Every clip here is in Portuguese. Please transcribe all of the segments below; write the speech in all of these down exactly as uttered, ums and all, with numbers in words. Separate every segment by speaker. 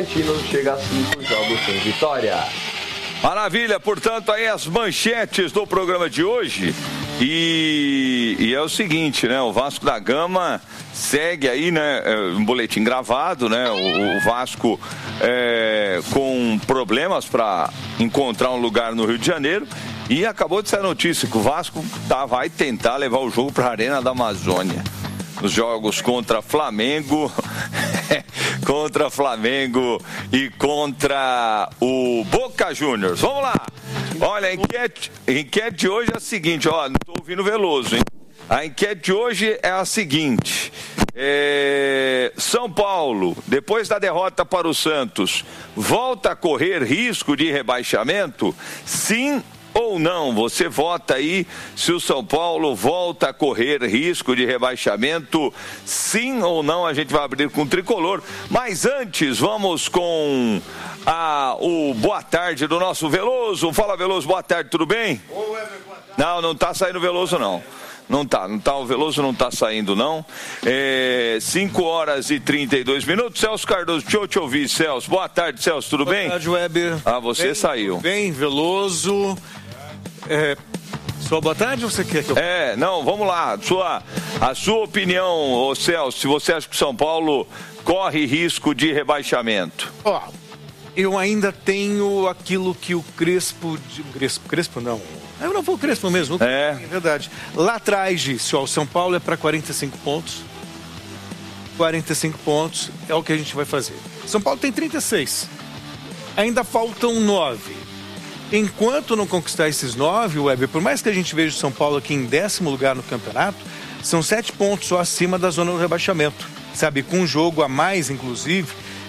Speaker 1: Bragantino chega a cinco jogos sem vitória.
Speaker 2: Maravilha, portanto, aí as manchetes do programa de hoje. E, e é o seguinte, né? O Vasco da Gama segue aí, né? Um boletim gravado, né? O, o Vasco é, com problemas para encontrar um lugar no Rio de Janeiro. E acabou de sair a notícia que o Vasco tá, vai tentar levar o jogo para a Arena da Amazônia. Os jogos contra Flamengo, contra Flamengo e contra o Boca Juniors. Vamos lá. Olha, a enquete, a enquete de hoje é a seguinte, ó, não estou ouvindo Veloso, hein? A enquete de hoje é a seguinte, é, São Paulo, depois da derrota para o Santos, volta a correr risco de rebaixamento? Sim ou não? Você vota aí se o São Paulo volta a correr risco de rebaixamento, sim ou não. A gente vai abrir com o Tricolor, mas antes vamos com a, o boa tarde do nosso Veloso. Fala, Veloso, boa tarde, tudo bem? Não, não tá saindo Veloso não. Não tá, não tá, o Veloso não tá saindo não. É, cinco horas e trinta e dois minutos. Celso Cardoso, deixa eu te ouvir, Celso. Boa tarde, Celso, tudo
Speaker 3: boa
Speaker 2: bem?
Speaker 3: Boa tarde, Weber.
Speaker 2: Ah, você
Speaker 3: bem,
Speaker 2: saiu.
Speaker 3: Bem, Veloso. É, sua boa tarde ou você quer que eu...
Speaker 2: É, não, vamos lá. Sua, a sua opinião, ô Celso, se você acha que o São Paulo corre risco de rebaixamento?
Speaker 3: Ó, eu ainda tenho aquilo que o Crespo... Crespo, Crespo não... Eu não vou o Crespo mesmo.
Speaker 2: É.
Speaker 3: É verdade. Lá atrás disse, ó, o São Paulo é para quarenta e cinco pontos. quarenta e cinco pontos é o que a gente vai fazer. São Paulo tem trinta e seis. Ainda faltam nove. Enquanto não conquistar esses nove, Weber, por mais que a gente veja o São Paulo aqui em décimo lugar no campeonato, são sete pontos só acima da zona do rebaixamento. Sabe, com um jogo a mais, inclusive,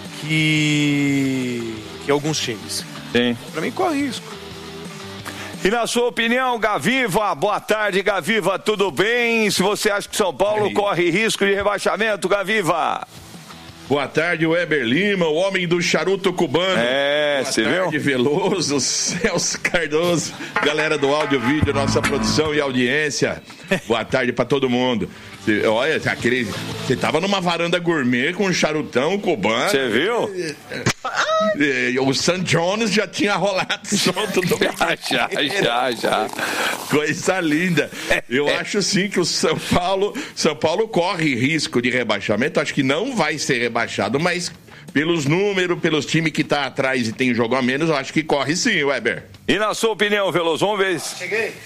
Speaker 3: que, que alguns times.
Speaker 2: Sim.
Speaker 3: Para mim, corre risco.
Speaker 2: E na sua opinião, Gaviva, boa tarde, Gaviva, tudo bem? Se você acha que São Paulo Ei. corre risco de rebaixamento, Gaviva?
Speaker 4: Boa tarde, Weber Lima, o homem do charuto cubano.
Speaker 2: É, você viu?
Speaker 4: Boa tarde, Veloso, Celso Cardoso, galera do áudio, vídeo, nossa produção e audiência. Boa tarde pra todo mundo. Olha, aquele, você tava numa varanda gourmet com um charutão cubano.
Speaker 2: Você viu?
Speaker 4: O Sam Jones já tinha rolado solto do
Speaker 2: já, já, já.
Speaker 4: Coisa linda. Eu acho sim que o São Paulo, São Paulo corre risco de rebaixamento. Acho que não vai ser rebaixado, mas pelos números, pelos times que tá atrás e tem jogo a menos, eu acho que corre sim, Weber.
Speaker 2: E na sua opinião, Veloso, vamos ver.
Speaker 3: Cheguei.